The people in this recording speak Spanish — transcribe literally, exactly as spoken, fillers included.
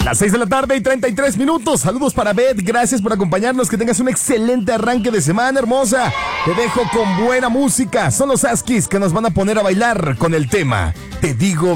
Las seis de la tarde y treinta y tres minutos. Saludos para Beth, gracias por acompañarnos. Que tengas un excelente arranque de semana, hermosa. Te dejo con buena música. Son los Askis que nos van a poner a bailar con el tema Te digo